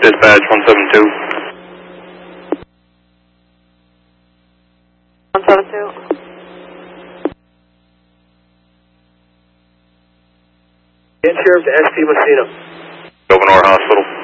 Dispatch 172. 172. Sheriff to ST Messina. Gouverneur Hospital.